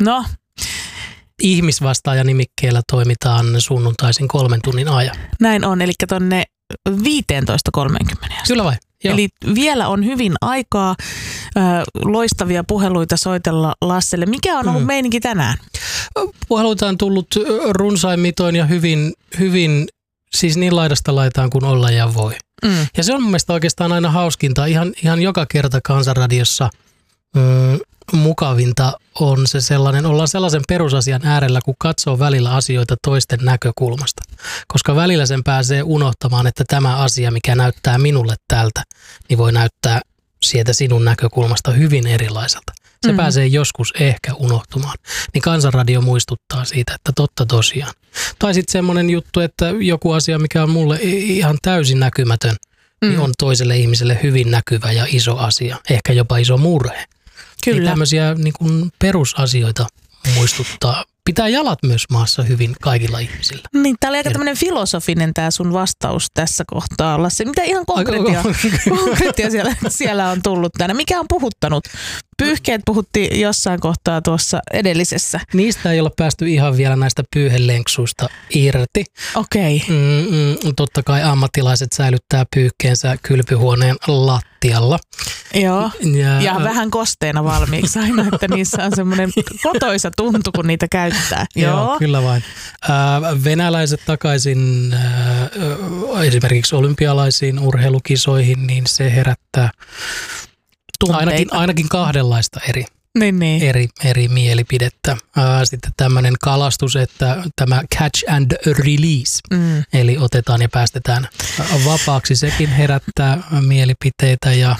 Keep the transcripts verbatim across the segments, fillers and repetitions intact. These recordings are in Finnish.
No. Ihmisvastaaja-nimikkeellä toimitaan sunnuntaisin kolmen tunnin ajan. Näin on, eli tonne viisitoista kolmekymmentä. Kyllä vai? Joo. Eli vielä on hyvin aikaa ö, loistavia puheluita soitella Lasselle. Mikä on ollut mm. meininki tänään? Puheluita on tullut runsain mitoin ja hyvin, hyvin siis niin laidasta laitaan kuin olla ja voi. Mm. Ja se on mun mielestä oikeastaan aina hauskinta. Ihan, ihan joka kerta Kansanradiossa mm, mukavinta on se sellainen, ollaan sellaisen perusasian äärellä, kun katsoo välillä asioita toisten näkökulmasta. Koska välillä sen pääsee unohtamaan, että tämä asia, mikä näyttää minulle tältä, niin voi näyttää sieltä sinun näkökulmasta hyvin erilaiselta. Se mm-hmm. pääsee joskus ehkä unohtumaan. Niin Kansanradio muistuttaa siitä, että totta tosiaan. Tai sitten semmoinen juttu, että joku asia, mikä on mulle ihan täysin näkymätön, mm. niin on toiselle ihmiselle hyvin näkyvä ja iso asia. Ehkä jopa iso murhe. Kyllä. Niin tämmöisiä niin kuin perusasioita muistuttaa. Pitää jalat myös maassa hyvin kaikilla ihmisillä. Niin, tää oli aika tämmöinen filosofinen tää sun vastaus tässä kohtaa, Lassi. Mitä ihan konkreettia, konkreettia siellä, siellä on tullut tänne? Mikä on puhuttanut? Pyyhkeet puhuttiin jossain kohtaa tuossa edellisessä. Niistä ei olla päästy ihan vielä näistä pyyhelenksuista irti. Okei. Okay. Mm, mm, totta kai ammattilaiset säilyttää pyyhkeensä kylpyhuoneen lattialla. Joo, ja, ja vähän kosteena valmiiksi aina, että niissä on semmoinen kotoisa tuntu, kun niitä käyttää. Joo, Joo kyllä vain. Äh, venäläiset takaisin äh, esimerkiksi olympialaisiin urheilukisoihin, niin se herättää ainakin, ainakin kahdenlaista eri, niin, niin. eri, eri mielipidettä. Äh, sitten tämmöinen kalastus, että tämä catch and release, mm. eli otetaan ja päästetään vapaaksi, sekin herättää mielipiteitä. Ja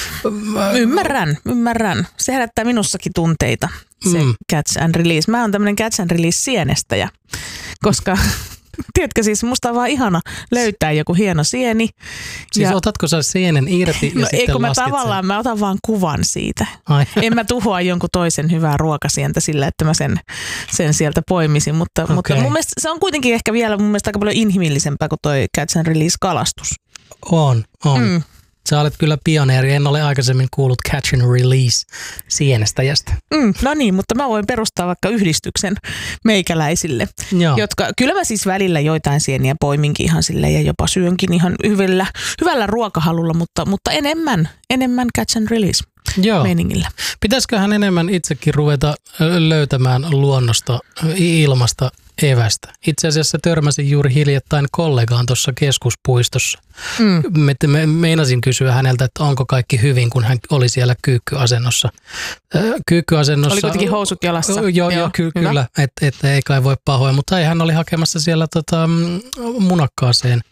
Ymmärrän, ymmärrän. Se herättää minussakin tunteita, se mm. catch and release. Mä oon tämmöinen catch and release sienestäjä, koska tiedätkö siis, musta on vaan ihana löytää joku hieno sieni. Siis ja otatko sä sienen irti ja no, sitten eikö mä lasket tavallaan, sen? Mä otan vaan kuvan siitä. Ai. En mä tuhoa jonkun toisen hyvää ruokasientä sillä, että mä sen, sen sieltä poimisin, mutta, okay. mutta mun mielestä se on kuitenkin ehkä vielä mun mielestä aika paljon inhimillisempää kuin toi catch and release kalastus. On, on. Mm. Sä olet kyllä pioneeri. En ole aikaisemmin kuullut catch and release sienestäjästä. Mm, no niin, mutta mä voin perustaa vaikka yhdistyksen meikäläisille, Joo. jotka kyllä mä siis välillä joitain sieniä poiminkin ihan silleen ja jopa syönkin ihan hyvällä, hyvällä ruokahalulla, mutta, mutta enemmän, enemmän catch and release Joo. meiningillä. Pitäisiköhän enemmän itsekin ruveta löytämään luonnosta, ilmasta evästä. Itse asiassa törmäsin juuri hiljattain kollegaan tuossa keskuspuistossa. Mm. Me, me, meinasin kysyä häneltä, että onko kaikki hyvin, kun hän oli siellä kyykkyasennossa. Kyykkyasennossa. Oli kuitenkin housut jalassa. Joo, joo, joo ky- kyllä, että et, ei kai voi pahoin, mutta ei, hän oli hakemassa siellä tota, munakkaaseen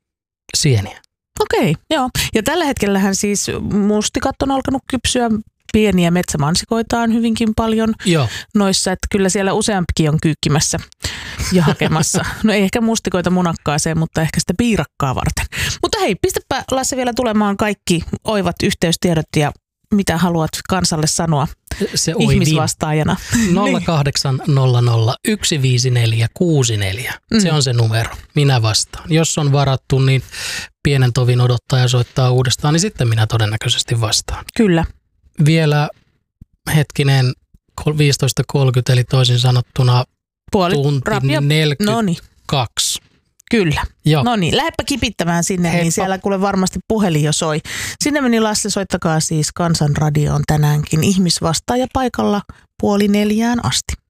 sieniä. Okei, joo. Ja tällä hetkellähän siis mustikat on alkanut kypsyä. Pieniä metsämansikoita on hyvinkin paljon Joo. noissa, että kyllä siellä useampikin on kyykkimässä ja hakemassa. No ei ehkä mustikoita munakkaaseen, mutta ehkä sitä piirakkaa varten. Mutta hei, pistäpä Lasse vielä tulemaan kaikki oivat yhteystiedot ja mitä haluat kansalle sanoa se ihmisvastaajana. nolla kahdeksan nolla nolla yksi viisi neljä kuusi neljä. Mm. Se on se numero. Minä vastaan. Jos on varattu, niin pienen tovin odottaja soittaa uudestaan, niin sitten minä todennäköisesti vastaan. Kyllä. Vielä hetkinen viisitoista kolmekymmentä, eli toisin sanottuna Puoli, tunti rapia. neljäkymmentäkaksi. Kyllä. No niin, lähdepä kipittämään sinne, Heippa. Niin siellä kuule varmasti puhelin jo soi. Sinne meni Lasse, soittakaa siis Kansanradioon tänäänkin ihmisvastaaja paikalla puoli neljään asti.